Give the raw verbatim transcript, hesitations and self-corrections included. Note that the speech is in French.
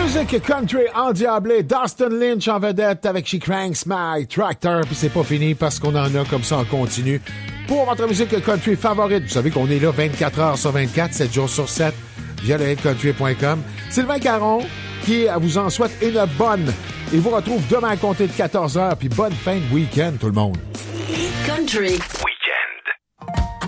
musique country endiablée, Dustin Lynch en vedette avec She Cranks My Tractor. Puis c'est pas fini parce qu'on en a comme ça en continu. Pour votre musique country favorite, vous savez qu'on est là vingt-quatre heures sur vingt-quatre, sept jours sur sept, via le hit country point com. Sylvain Caron qui vous en souhaite une bonne. Et vous retrouve demain à compter de quatorze heures. Puis bonne fin de week-end tout le monde. Country.